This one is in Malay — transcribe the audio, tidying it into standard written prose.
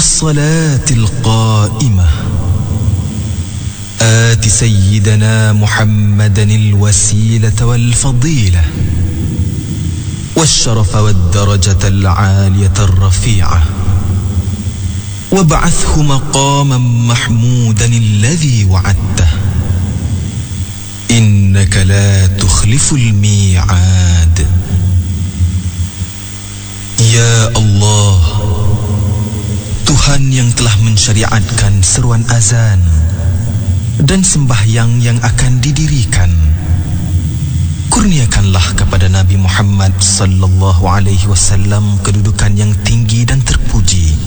والصلاة القائمة آت سيدنا محمدا الوسيلة والفضيلة والشرف والدرجة العالية الرفيعة وابعثه مقاما محمودا الذي وعدته إنك لا تخلف الميعاد. Ya Allah, Tuhan yang telah mensyariatkan seruan azan dan sembahyang yang akan didirikan, kurniakanlah kepada Nabi Muhammad sallallahu alaihi wasallam kedudukan yang tinggi dan terpuji